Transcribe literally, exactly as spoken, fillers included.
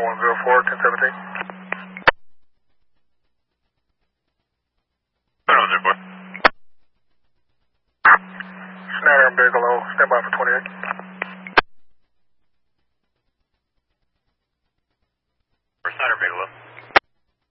one zero four, ten seventeen. Schneider and Bigelow, stand by for twenty-eight. For Schneider, Bigelow.